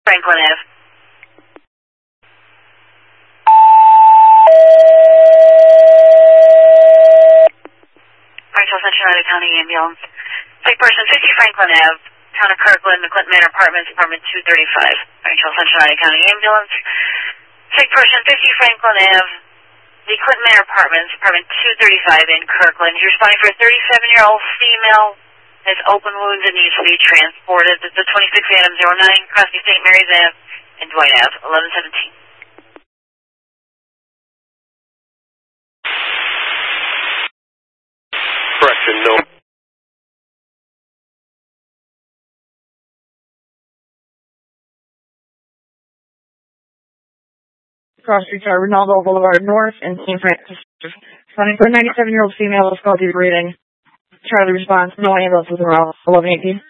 Franklin Ave. Rancho Cincinnati County Ambulance. Sick person, 50 Franklin Ave, Town of Kirkland, the Clinton Manor Apartments, Apartment 235. Rancho Cincinnati County Ambulance. Sick person, 50 Franklin Ave, the Clinton Manor Apartments, Apartment 235 in Kirkland. You're responding for a 37-year-old female has open wounds and needs to be transported. This is 26 Adam 09, crossing St. Mary's Ave and Dwight Ave, 1117. Correction, no. Cross Street, Ronaldo Boulevard North in St. Francis. Responding for a 97-year-old female with difficulty breathing. Charlie responds, no ambulances around 1118.